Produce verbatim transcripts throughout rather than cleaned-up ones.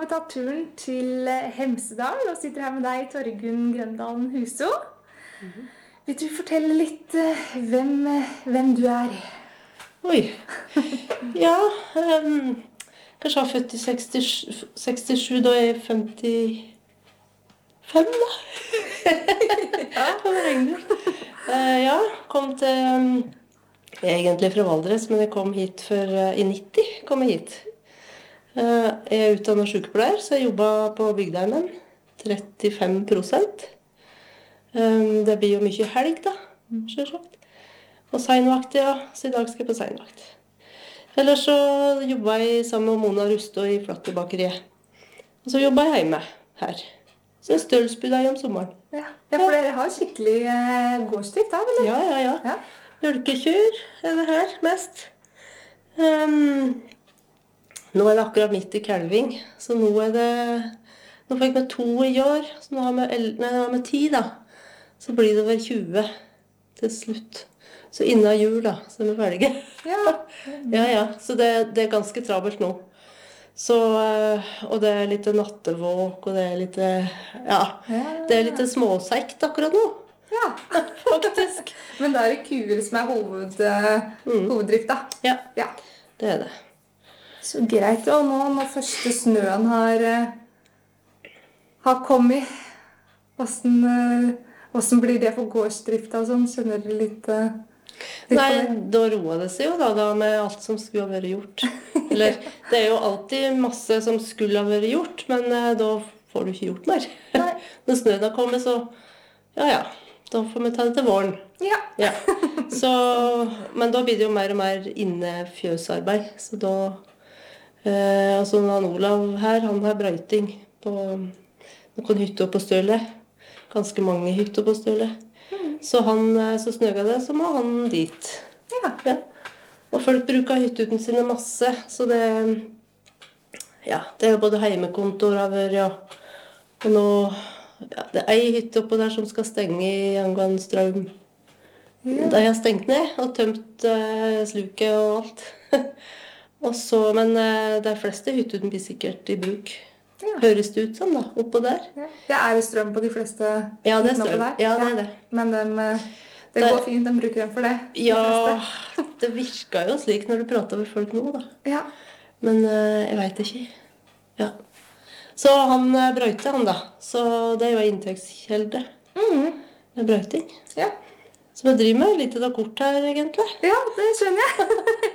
vi tatt turen til Hemsedal og sitter her med deg, Torgunn Grøndalen Huso. Mm-hmm. Vil du fortelle litt uh, hvem, uh, hvem du er? Oi. Ja, um, kanskje jeg var født i sekstisju, sekstisju, da er jeg femtifem, da. Ja, det var egentlig. Uh, ja, kom til, um, jeg er egentlig fra Valdres, men jeg kom hit for, uh, i nitti kom jeg hit. Uh, jeg er utdannet sykepleier, så jeg jobbet på bygdeheimen, trettifem prosent. Um, det blir jo mye helg da, selvsagt. Og seinvakt, ja, så i dag skal jeg på seinvakt. Ellers så jobbet jeg sammen med Mona Rustå i Flatterbakeriet. Og så jobbet jeg hjemme her. Så jeg stølsbud deg om sommeren. Ja, ja, for dere har skikkelig eh, gårdsdrift da, eller? Ja, ja, ja. ja. Mjølkekyr er det her mest. Um, nå er det akkurat midt i kalving, så nå er det... Nå fikk vi to i år, så nå har vi, nei, nå har vi ti da. Så blir det vel tjue til slutt. Så innen jul da, så er vi ferdige. Ja, ja, ja. Så det, det er ganske travelt nå. Så, og det er litt nattevåk, og det er litt, ja, det er litt småsekt akkurat nå. Ja, faktisk. Men da er det kuer som er hoved, mm. hoveddrift da? Ja, ja, det er det. Så greit, og nå når første snøen har, har kommet, hvordan, hvordan blir det for gårdsdrifta og sånn? Skjønner du litt... Nei, da roer det seg jo da, da med alt som skulle ha vært gjort. Eller, det er jo alltid masse som skulle ha vært gjort, men eh, da får du ikke gjort mer. Nei. Når snøen har kommet, så, ja, ja, da får vi ta det til våren. Ja. Ja. Så, men da blir det jo mer og mer inne fjøsarbeid. Så da, eh, altså han Olav her, han har brøyting på noen hytter på Stølet. Ganske mange hytter på Stølet. Så han, så snøga det, så må han dit. Ja. Ja. Og folk bruker hyttuten sine masse, så det, ja, det er både heimekontor over, ja. Og nå, ja, det er en hytte oppå der som skal stenge i angående strøm. Ja. Da jeg har stengt ned og tømt uh, sluket og alt. Og så, men uh, de fleste hyttuten blir sikkert i bruk. Ja. Høres det ut sånn da, oppå der. Ja, det er strøm på de fleste ja, det er strøm. Der. Ja, det er det. Men de, det går det, fint, de bruker dem for det. Ja, de det virker jo slik når du prater med folk nå da. Ja. Men uh, jeg vet ikke. Ja. Så han uh, brøyte han da, så det er jo en inntektskjelde. Mm. Med brøyting. Ja. Så vi driver med litt av kort her egentlig. Ja, det skjønner jeg.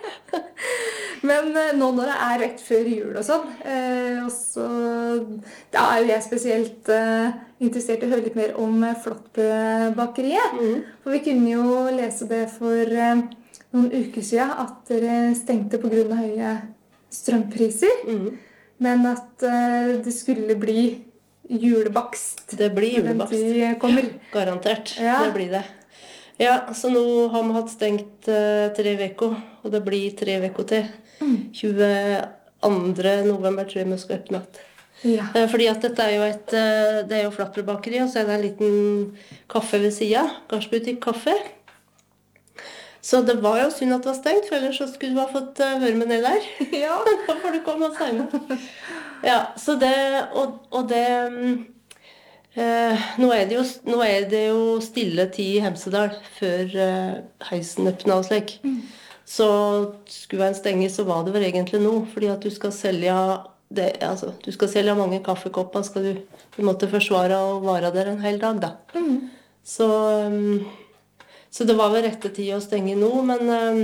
Men nå når det er rett før jul og sånn, eh, og så, da er jo jeg spesielt eh, interessert i å høre litt mer om Flatterbakeriet. Mm. For vi kunne jo lese det for eh, noen uker siden at dere stengte på grunn av høye strømpriser. Mm. Men at eh, det skulle bli julebakst. Det blir julebakst. Ja, garantert. Ja. Det blir det. Ja, så nå har vi hatt stengt uh, tre veker, og det blir tre veker til. Mm. tjueandre november tror jeg vi skal åpne. Ja. Uh, fordi at dette er jo et, uh, det er jo Flatterbakeri, og så er det en liten kaffe ved siden, gardsbutikk kaffe. Så det var jo synd at det var stengt, for ellers så skulle du ha fått uh, høre med ned der. Ja. Da får du komme og senere. Ja, så det, og, og det... Um, Eh, nå, er jo, nå er det jo stille tid i Hemsedal før eh, heisen øppnet og slik. Mm. Så skulle en stenge, så var det vel egentlig nå, fordi at du skal selge, det, altså, du skal selge mange kaffekopper, skal du, du måtte forsvare og vare der en hel dag da. Mm. Så, um, så det var vel rette tid å stenge nå, men um,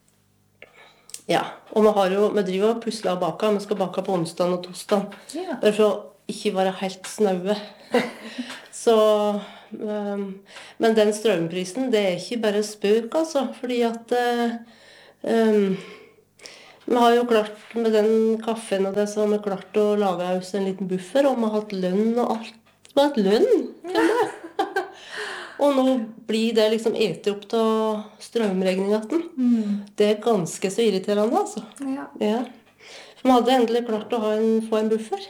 ja, og vi, har jo, vi driver og pusler og baker, vi skal bake på onsdag og torsdag, yeah. Bare for å ikke være helt snaue. Så, um, men den strømprisen, det er ikke bare spøk, altså, fordi at um, vi har jo klart, med den kaffen og det, så har vi klart å lage oss en liten buffer, og vi har hatt lønn og alt. Vi har hatt lønn, kan det? Og nå blir det liksom etet opp til strømregningen. Mm. Det er ganske så irriterende, altså. Ja. Ja. For vi hadde endelig klart å ha en, få en buffer.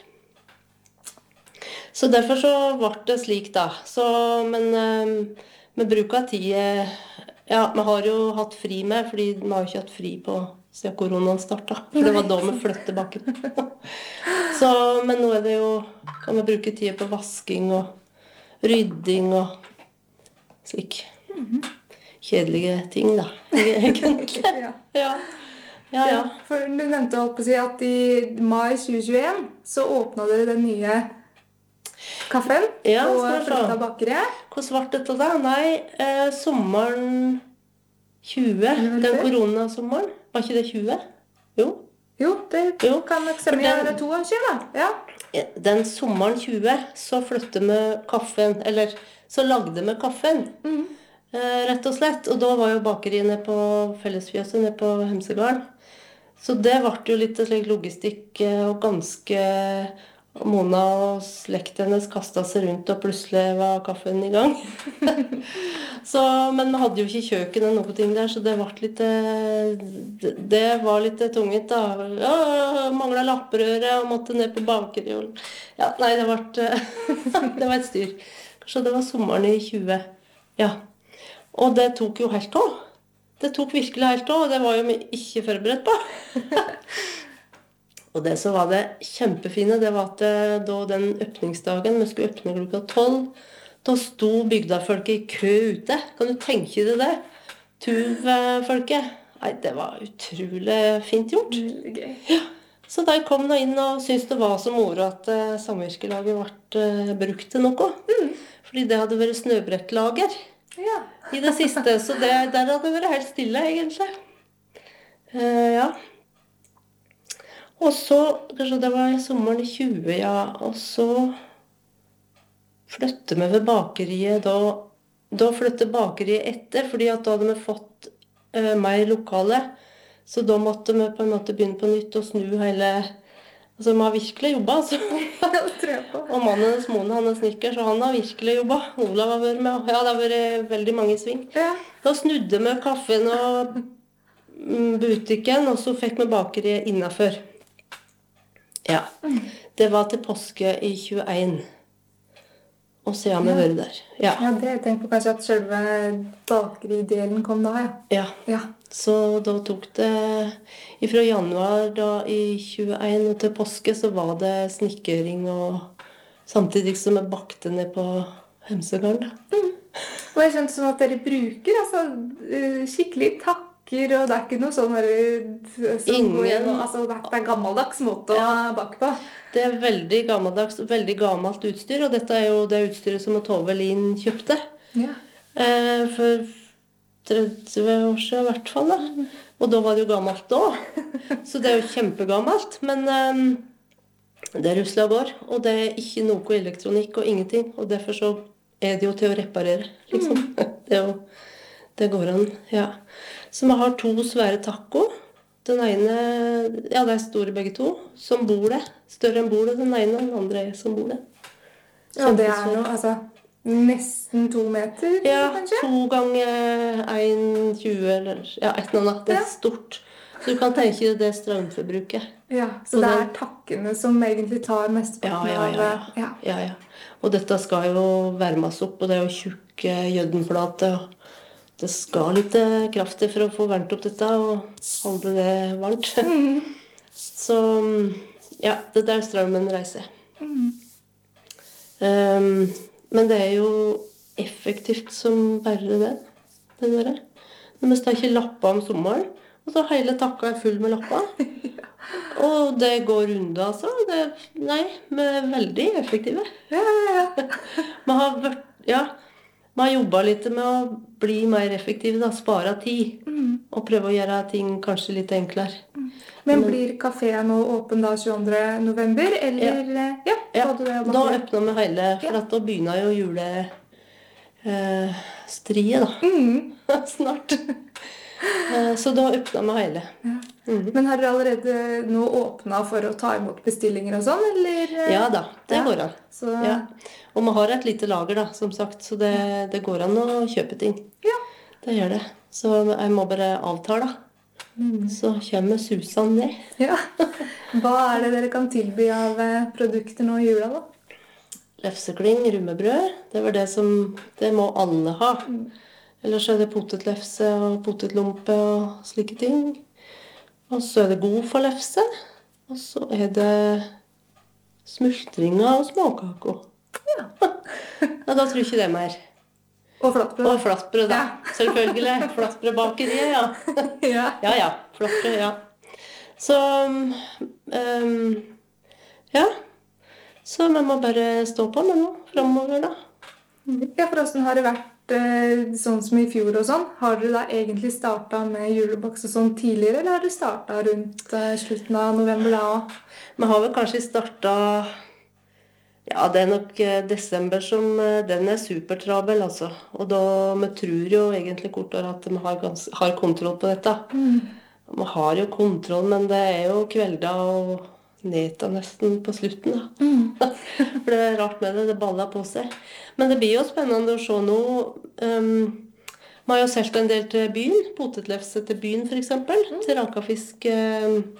Så derfor så ble det slik da. Så, men um, vi bruker tid, ja, vi har jo hatt fri med, fordi vi har ikke hatt fri på siden koronaen startet. For det var da vi flyttet bakken. Så, men nå er det jo, kan vi bruke tid på vasking og rydding og slik. Kjedelige ting da, egentlig. Ja. Ja, ja, ja. For du nevnte holdt på å si at i mai tjue tjueen så åpnet dere den nye kaffen Ja, og skal vi se. flyttet bakeriet. Hvordan ble dette da? Nei, eh, sommeren tjue, det vel den før? koronasommeren, var ikke det tjue? Jo. Jo, det Jo, kan nok stemme. for den- Det er to år siden, da. Ja. Den sommeren tjue, så flyttet vi kaffen, eller så lagde vi kaffen, eh, rett og slett. Og da var jo bakeriet nede på fellesfjøset, nede på Hemsegarden. Så det ble jo litt slik logistikk, eh, og ganske Mona og slekten hennes kastet seg rundt, og plutselig var kaffen i gang. Så, men vi hadde jo ikke kjøkken eller noe ting der, så det ble litt, eh, det- det var litt tungent da. Ja, manglet lapprøret og måtte ned på bakeriet. og- Ja, nei, det ble, det var et styr. Så det var sommeren i tjue. Ja. Og det tok jo helt av. Det tok virkelig helt av, og det var jo vi ikke forberedt på. Og det som var det kjempefine, det var at eh, da den åpningsdagen, vi skulle åpne klokka tolv, da sto bygdafolket i kø ute. Kan du tenke deg det? Tuv-folket. Nei, det var utrolig fint gjort. Veldig gøy. Så de kom da inn og syntes det var så moro at eh, samvirkelaget ble eh, brukt til noe. Fordi det hadde vært snøbrettlager Ja. i det siste, så det, der hadde det vært helt stille, egentlig. Eh, ja. Og så, kanskje det var i sommeren i tjue, ja, og så flyttet vi ved bakeriet, da, da flyttet bakeriet etter, fordi at da hadde vi fått eh, mer lokale, så da måtte vi på en måte begynne på nytt og snu hele, altså vi har virkelig jobbet, altså. Det tror jeg på. Og mannen hennes Mone, han er snikker, så han har virkelig jobbet. Olav har vært med, og ja, det har vært veldig mange i sving. Ja. Da snudde vi kaffen og mm, butikken, og så fikk vi bakeriet innenfor. Ja, det var til påske i tjueen. Og så har vi vært der. Ja, Ja, det jeg tenkte på kanskje at selve bakeridelen kom da, ja. ja. Ja. Så da tok det, fra januar da i tjueen og til påske, så var det snikkering, og samtidig som vi bakte ned på Hemsegarden. Og jeg skjønte sånn at dere bruker altså, eh, skikkelig takker, og det er ikke noe sånn der, som Ingen- går igjennom, altså det er- det er gammeldags måte å bake på. Det er veldig gammeldags, veldig gammelt utstyr, og dette er jo det utstyret som Tove Lien kjøpte. Ja. Eh, for tretti år siden i hvert fall, da. Og da var det jo gammelt da. Så det er jo kjempegammelt, men eh, det rusler og går, og det er ikke noe elektronikk og ingenting, og derfor så er det jo til å reparere, liksom. Det, er jo, det går an, ja. Så vi har to svære taco. Den ene, ja, det er store begge to, som bordet. Større enn bordet, den ene, den andre er som bordet. Ja, det er noe, altså, nesten to meter, Ja, kanskje? to ganger en tjue, eller ja, et eller annet. Det er Ja. stort. Så du kan tenke deg det strømforbruket. Ja, så Og det er den- takkene som egentlig tar Ja, mesteparten ja, ja, ja. av... Ja. ja, ja. Og dette skal jo varmes opp, og det er jo tjukke jødenflate, og det skal litt eh, kraft til for å få varmt opp dette, og holde det varmt. Så, ja, det der strømmen reiser. Um, men det er jo effektivt som bare det, det der. Men vi skal ikke lappe om sommeren, og så hele takka er full med lapper. Og det går unna, altså. Det, nei, vi er veldig effektive. Ja, ja, ja. Vi har, vært, ja, vi har jobbet litt med å bli mer effektive, da, spare tid, og prøve å gjøre ting kanskje litt enklere. Men blir kaféen nå åpen da tjueandre november, eller... Ja, Ja, sa du det? da åpner vi hele, for at da begynner jo julestriet, eh, striet, da, snart. Eh, så da åpner vi hele. Men har dere allerede nå åpnet for å ta imot bestillinger og sånn, eller? Ja da, det Ja. går an. Så, Ja. Og vi har et lite lager, da, som sagt, så det, det går an å kjøpe ting. ja. Det gjør det. Så jeg må bare avtale, da. Så kommer susan ned. Ja. Hva er det dere kan tilby av eh, produkter nå i jula da? Lefsekling, rummebrød, det var det som, det må alle ha. Ellers er det potetlefse og potetlompe og slike ting. Og så er det god for lefse. Og så er det smultringer og småkaker. Ja. Ja, da tror jeg ikke det er mer. Og flatbrød. Og flatbrød, da. Ja. Selvfølgelig. Flatbrødbakeriet, ja. Ja. Ja, ja. Flatbrød, ja. Så um, ja. Så vi må bare stå på med noe fremover, da. Ja, for hvordan har det vært eh, sånn som i fjor og sånn? Har dere da egentlig startet med julebakst og sånn tidligere, eller har dere startet rundt eh, slutten av november da også? Vi har vel kanskje startet... Ja, det er nok eh, desember som eh, den er supertravel, altså. Og da, vi tror jo egentlig kortere at vi har, gans, har kontroll på dette. Vi har jo kontroll, men det er jo kvelder og neta nesten på slutten, da. For det er rart med det, det baller på seg. Men det blir jo spennende å se nå. Um, vi har jo solgt en del til byen, potetlefse til byen for eksempel, til Rakafisk-laget.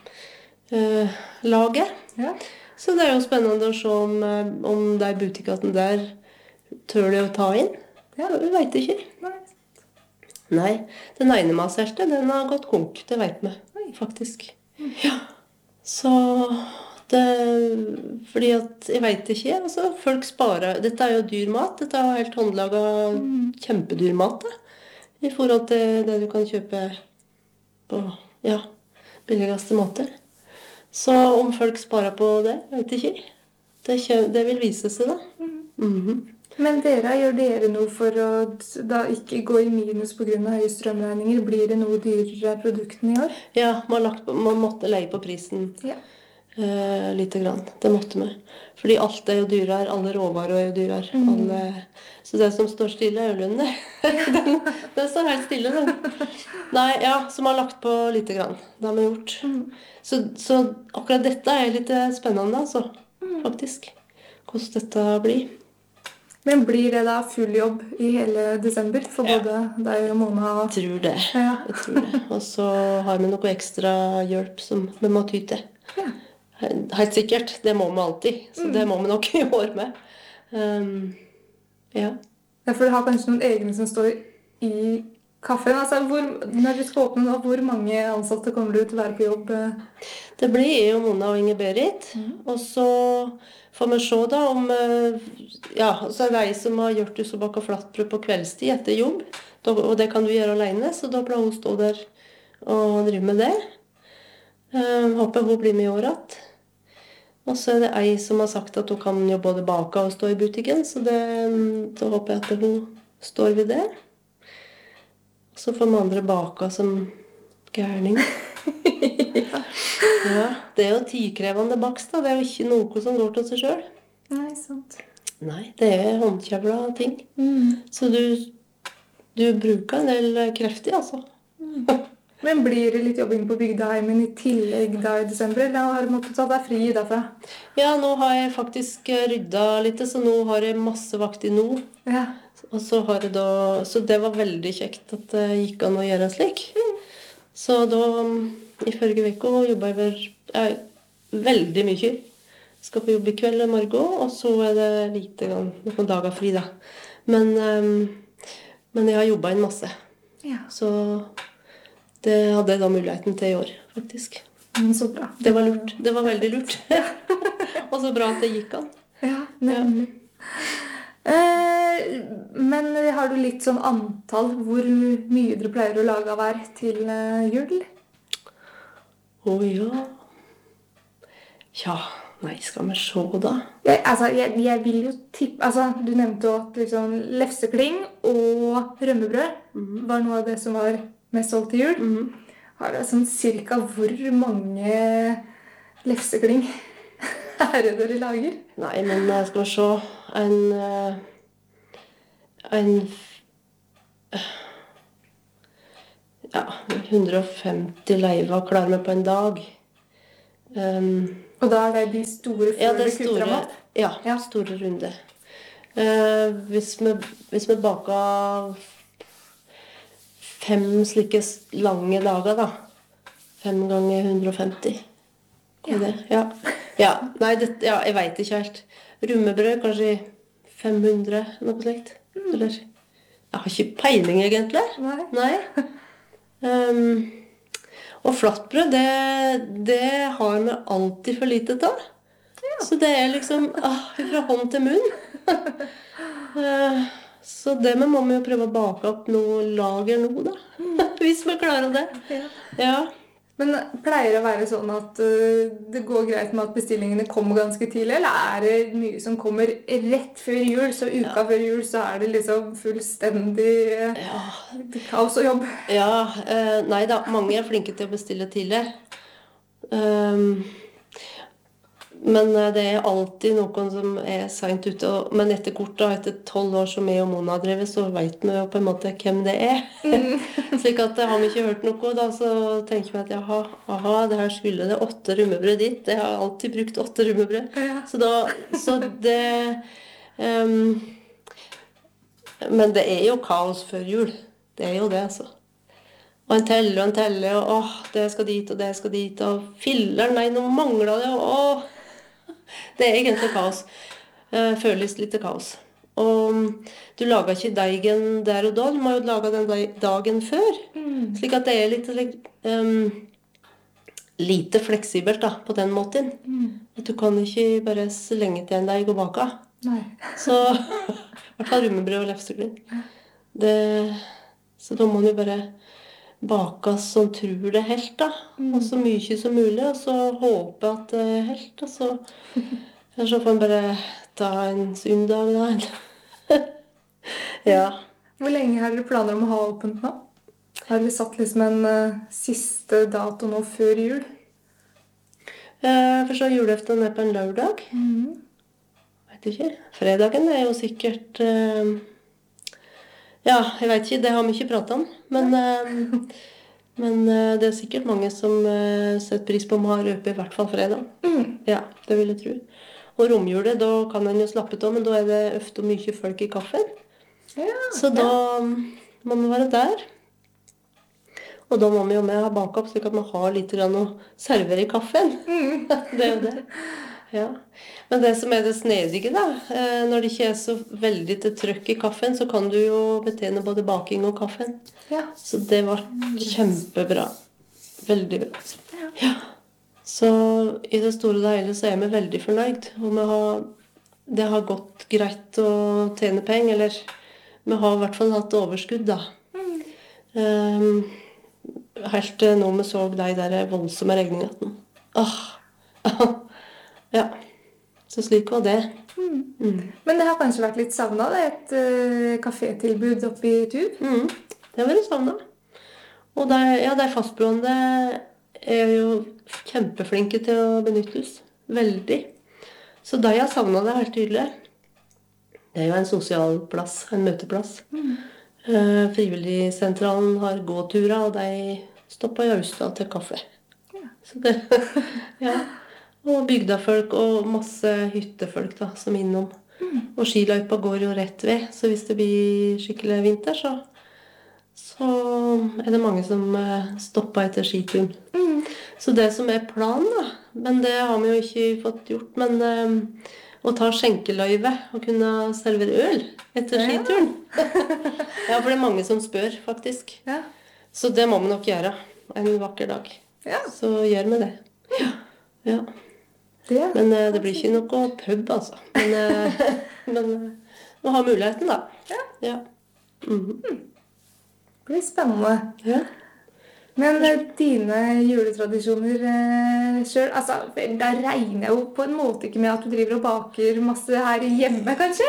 Ja. Så det er jo spennende å se om, eh, om de butikkene der tør de å ta inn. Ja. Vi vet ikke. Nei. Nei, den ene vi har solgt, den har gått konk, det vet vi faktisk. Ja. Så det, fordi at, jeg vet ikke, altså folk sparer, dette er jo dyr mat, dette er helt håndlaget kjempedyr mat, da, i forhold til det du kan kjøpe på, ja, billigste måter. Så om folk sparer på det, vet jeg ikke. Det, kjø- det vil vise seg da. Mhm. Men dere, gjør dere noe for å da ikke gå i minus på grunn av høye strømregninger? Blir det noe dyrere produktene i år? Ja, man, lagt på, man måtte leie på prisen Ja. eh, lite grann. Det måtte vi. Fordi alt er jo dyrere, alle råvarer er jo dyrere. Alle, så det som står stille er jo lønnet. den, den står helt stille, den. Nei, ja, som har lagt på lite grann. Det har vi gjort. Så, så akkurat dette er litt spennende, altså. Faktisk. Hvordan dette blir. Men blir det da full jobb i hele desember for Ja. både deg og Mona? Jeg tror det. Ja. Jeg tror det. Og så har vi noe ekstra hjelp som vi må ty til. Ja. Helt sikkert. Det må vi alltid. Så det må vi nok i år med. Um, ja. Ja, for du har kanskje noen egne som står i kaffen. Altså, hvor, når du skal åpne nå, hvor mange ansatte kommer du til å være på jobb? Det blir jeg og Mona og Inge-Berit. Og så får vi se da om eh, ja, så er det ei som har gjort hus og baka flatbrød på kveldstid etter jobb. Da, og det kan du gjøre alene, så da pleier hun å stå der og drive med det. Eh, håper hun blir med i år igjen. Og så er det ei som har sagt at hun kan jo både bake og stå i butikken, så det, da håper jeg at hun står ved det. Så får vi andre baka som gærning. Ja, det er jo tidkrevende bakst, da. Det er jo ikke noe som går til seg selv. Nei, sant. Nei, det er håndkjevla ting. Så du, du bruker en del krefter, altså. Men blir det litt jobbing på bygdeheimen i tillegg da i desember, eller har du måttet ta deg fri derfra? Ja, nå har jeg faktisk rydda litt, så nå har jeg masse vakt i nord. Ja. Og så har jeg da, så det var veldig kjekt at det gikk an å gjøre slik. Så da, i forrige uke, jobbet jeg vel, ja, veldig mye. Skal på jobb i kveld og morgen, og så er det lite grann, noen dager fri da. Men, um, men jeg har jobbet en masse. Ja. Så det hadde jeg da muligheten til i år, faktisk. Men så bra. Det var lurt. Det var veldig lurt. Og så bra at det gikk an. Ja, nemlig. Eh, men har du litt sånn antall hvor mye dere pleier å lage hver til eh, jul? Å ja. Ja, nei, skal vi se da. Jeg, altså, jeg, jeg vil jo tippe, altså, du nevnte jo at liksom, lefsekling og rømmebrød var noe av det som var mest solgt til jul. Har du sånn cirka hvor mange lefsekling er det dere lager? Nei, men eh, skal vi se. En, eh, en f- ja, hundre og femti leiver klarer vi på en dag. Um, Og da er det de store før ja, det det er kutter store, av mat? ja, Ja. store runde. Eh, hvis, vi, hvis vi baker fem slike s- lange dager, da. Fem ganger hundre og femti. Hva er det? Ja. Ja, nei, det, ja, jeg vet ikke helt. Rummebrød, kanskje fem hundre, noe slikt. Eller, jeg har ikke peiling, egentlig. Nei. Nei. Um, Og flatbrød, det, det har vi alltid for lite av. Så det er liksom ah, fra hånd til munn. Eh, Så det må vi jo prøve å bake opp noe lager nå, da. Hvis vi klarer det. Ja. Ja. Men pleier det å være sånn at uh, det går greit med at bestillingene kommer ganske tidlig, eller er det mye som kommer rett før jul, så uka før jul så er det liksom fullstendig uh, Ja. kaos og jobb? Ja, eh, nei da, mange er flinke til å bestille tidlig. Um, men eh, det er alltid noen som er sent ute. Og, men etter kort da, etter tolv år som jeg og Mona har drevet, så vet vi jo på en måte hvem det er. Slik at har vi ikke hørt noe, da, så tenker vi at jaha, aha, det her skulle det åtte rummebrød dit. Jeg har alltid brukt åtte rummebrød. Ja. Så, da, så det um, Men det er jo kaos før jul. Det er jo det, altså. Og en teller og en teller, og åh, det skal dit, og det skal dit, og filler, nei, nå mangler det, og åh. Det er egentlig kaos. Eh, føles litt kaos. Og du lager ikke deigen der og da, du må jo lage den dagen før. Mm. Slik at det er litt um, lite fleksibelt da, på den måten. Mm. At du kan ikke bare slenge til en deig og bake. Nei. Så, i hvert fall rummebrød og lefseklin. Det, så da må du bare bake som tror det er helt, da. Mm. Og så mye som mulig, og så håpe at det er helt, og så, eller så får man bare ta en søndag, da. Ja. Hvor lenge har dere planer om å ha åpent nå? Har dere satt liksom en uh, siste dato nå før jul? Eh, for så julaften er på en lørdag. Mm. Vet ikke. Fredagen er jo sikkert eh, ja, jeg vet ikke, det har vi ikke pratet om. Men, eh, men eh, det er sikkert mange som eh, setter pris på om å ha røpe i hvert fall fredag. Mm. Ja, det vil jeg tro. Og romjulet, da kan en jo slappe av, men da er det ofte mye folk i kaffen. Ja, Så da må vi være der. Og da må vi jo med ha bakopp, slik at vi har litt grann å servere i kaffen. Mm. Det er jo det. Ja. Men det som er det snedige, da, eh, når det ikke er så veldig til trøkk i kaffen, så kan du jo betjene både baking og kaffen. Ja. Så det var kjempebra. Veldig bra. Ja. Ja. Så i det store og hele så er vi veldig fornøyd. Og vi har, det har gått greit å tjene penger, eller vi har i hvert fall hatt overskudd, da. Mm. Um, helt til nå vi så de der voldsomme regningene. Åh! Ja. Så slik var det. Mm. Mm. Men det har kanskje vært litt savnet, det, et uh, kafétilbud oppe i Tub? Mm. Det har vært savnet. Og de, ja, de fastboende er jo kjempeflinke til å benyttes. Veldig. Så de har savnet det helt tydelig. Det er jo en sosial plass, en møteplass. Mm. Uh, Frivilligsentralen har gåturer, og de stopper i Austad til kaffe. Ja. Så det, ja. Og bygdafolk og masse hyttefolk da, som er innom. Mm. Og skiløypa går jo rett ved, så hvis det blir skikkelig vinter, så, så er det mange som eh, stopper etter skituren. Mm. Så det som er planen, da, men det har vi jo ikke fått gjort, men eh, å ta skjenkeløyve og kunne servere øl etter Ja. skituren. Ja, for det er mange som spør, faktisk. Ja. Mm. Så det må vi nok gjøre en vakker dag. Ja. Så gjør vi det. Ja. Ja. Det. Men eh, det blir ikke noe pub, altså. Men, eh, men eh, å ha muligheten, da. Ja. Ja. Mhm. Det blir spennende. Ja. Men eh, dine juletradisjoner eh, selv, altså, da regner jeg jo på en måte ikke med at du driver og baker masse her hjemme, kanskje?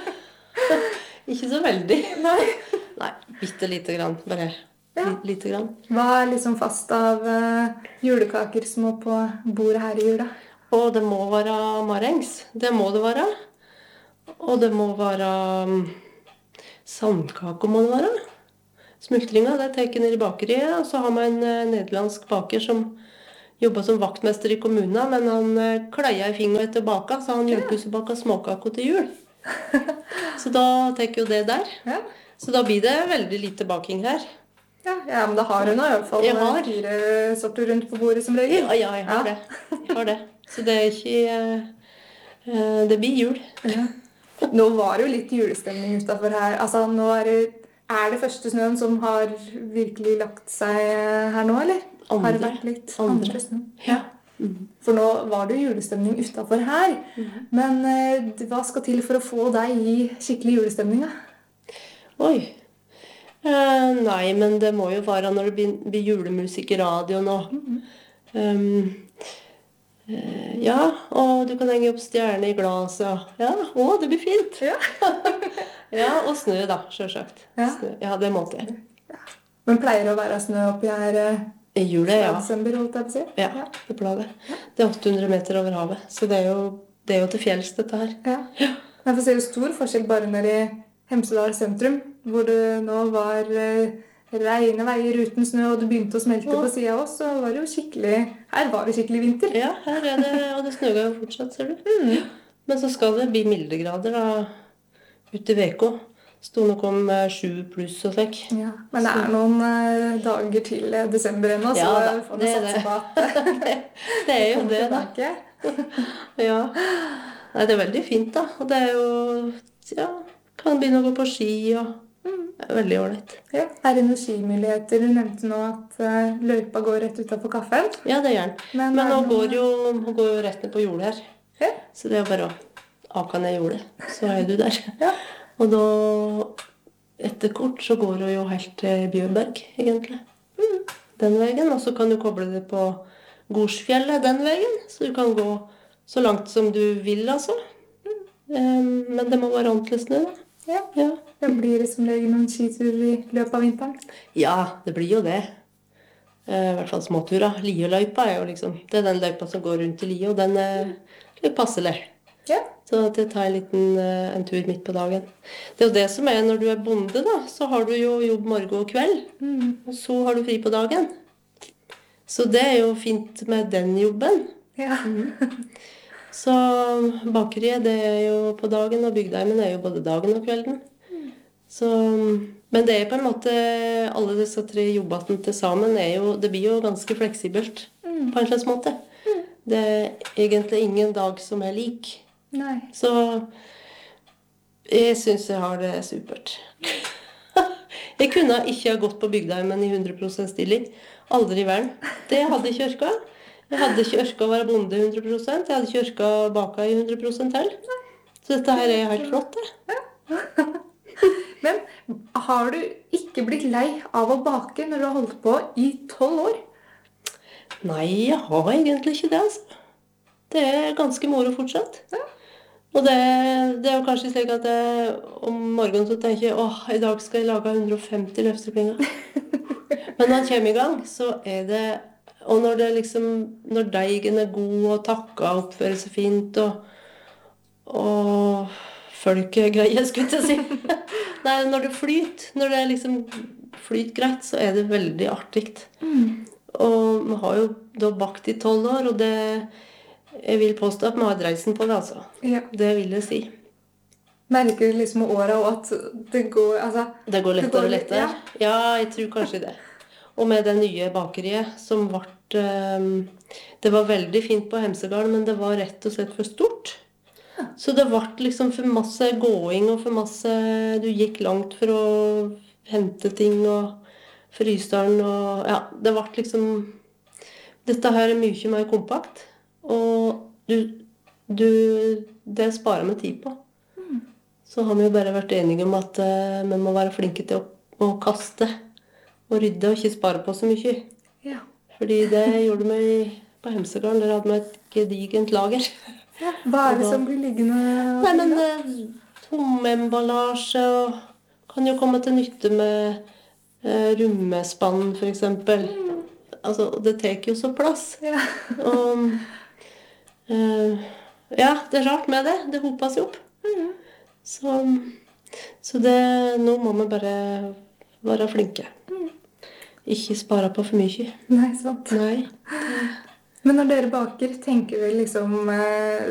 Ikke så veldig. Nei. Nei, bitte lite grann. Bare Ja. li- lite grann. Hva er liksom fast av eh, julekaker som må på bordet her i jula? Og det må være marengs. Det må det være. Og det må være um, sandkake må det være. Smultringer, det tar jeg ned i bakeriet. Og så har vi en eh, nederlandsk baker som jobber som vaktmester i kommunen, men han eh, kleier i fingeren etter baka, så han hjelper oss å bake småkaker til jul. Så da tar jeg jo det der. Ja. Så da blir det veldig lite baking her. Ja, ja, men da har hun i hvert fall Jeg har. fire sorter rundt på bordet som regel. Ja, ja, jeg har Ja. det. Jeg har det. Så det er ikke eh, eh, Det blir jul. Ja. Nå var det jo litt julestemning utenfor her. Altså, nå er det, er det første snøen som har virkelig lagt seg eh, her nå, eller? har det Andre. vært litt Andre. andre snø. Ja. Mhm. For nå var det jo julestemning utenfor her. Men eh, hva skal til for å få deg i skikkelig julestemning? Da? Oi. Eh, nei, men det må jo være når det blir, blir julemusikk i radioen og um, eh, ja, og du kan henge opp stjerne i glasset. og- Ja, å, det blir fint. Ja. Ja, og snø da, selvsagt. Ja. Snø. Ja, det måtte jeg. Men pleier det å være snø oppi her eh, I julet, fra ja. desember, holdt jeg på å si? Ja, det pleier det. Det er åtte hundre meter over havet, så det er jo, det er jo til fjells dette her. Ja. Jeg får se jo stor forskjell bare nede i Hemsedal sentrum, hvor det nå var eh, reine veier uten snø, og det begynte å smelte Ja. på siden av oss, så var det jo skikkelig, her var det skikkelig vinter. Ja, her er det, og det snøger jo fortsatt, ser du. Men så skal det bli mildegrader da, ut i veka. Sto nok om eh, sju pluss og slik. Ja, men det er noen eh, dager til eh, desember ennå, så Ja da, får det vi er satse det. på at det Det er jo kommer det, da. tilbake. Ja. Nei, det er veldig fint, da. Og det er jo ja, kan begynne å gå på ski og det er veldig ålreit. Ja, er det noen skimuligheter? Du nevnte nå at eh, løypa går rett utenfor kaffen. Ja, det gjør den. Men Men er nå det går noe- jo, hun går jo rett ned på jordet her. Ja. Så det er bare å ake ned jordet, så er du der. Ja. Og da, etter kort, så går hun jo helt til Bjørberg, egentlig. Den veien, og så kan du koble det på Gorsfjellet den veien, så du kan gå så langt som du vil, altså. Um, men det må være ordentlig snø, da. Ja. Ja. Det blir det som regel noen skiturer i løpet av vinteren. Ja, det blir jo det. Eh, I hvert fall småturer. Lieløypa er jo liksom, det er den løypa som går rundt i Lie, og den er litt passelig. Ja. Så at jeg tar en liten eh, en tur midt på dagen. Det er jo det som er når du er bonde, da. Så har du jo jobb morgen og kveld. Og så har du fri på dagen. Så det er jo fint med den jobben. Ja. Så bakeriet det er jo på dagen, og bygdeimen er jo både dagen og kvelden. Så, men det er på en måte, alle disse tre jobbene til sammen, er jo, det blir jo ganske fleksibelt på en slags måte. Det er egentlig ingen dag som er lik. Nei. Så jeg synes jeg har det supert. Jeg kunne ikke ha gått på bygdeheimen i hundre prosent stilling. Aldri i verden. Det hadde ikke orka. Jeg hadde ikke orka å være bonde i hundre prosent. Jeg hadde ikke orka å bake i hundre prosent heller. Så dette her er helt flott, det. Men har du ikke blitt lei av å bake når du har holdt på i tolv år? Nei, jeg har egentlig ikke det, altså. Det er ganske moro fortsatt. Og det, det er jo kanskje slik at jeg, om morgenen så tenker jeg, åh, i dag skal jeg lage hundre og femti løfteplinger. Men når jeg kommer i gang, så er det, og når det liksom, når deigen er god og takka oppfører seg fint, og, og folk er greie, skulle jeg si. Nei, når det flyter, når det liksom flyter greit, så er det veldig artigt. Og vi har jo da bakt i tolv år, og det, jeg vil påstå at vi har dreisen på det, altså. Ja. Det vil jeg si. Merker du liksom med åra også at det går, altså... Det går lettere går og litt- lettere. Ja, jeg tror kanskje det. Og med det nye bakeriet som ble... ehm, det var veldig fint på Hemsedal, men det var rett og slett for stort. Så det ble liksom for masse gåing og for masse... Du gikk langt for å hente ting og frysdalen og... Ja, det ble liksom... Dette her er mye mer kompakt. Og du, du, det sparer vi tid på. Så har vi jo bare vært enige om at uh, vi må være flinke til å, å kaste og rydde og ikke spare på så mye. Ja. Fordi det gjorde vi på Hemsedal. Der hadde vi et gedigent lager. Ja. Hva er det som blir liggende? og Nei, men fint, uh, tomemballasje og kan jo komme til nytte med uh, rummespann, for eksempel. Altså, det tar jo så plass. da? Ja. Og eh, ja, det er rart med det. Det hoper seg opp. Så, så det, nå må vi bare være flinke. Ikke spare på for mye. Nei, sant. Nei. Men når dere baker, tenker dere liksom eh,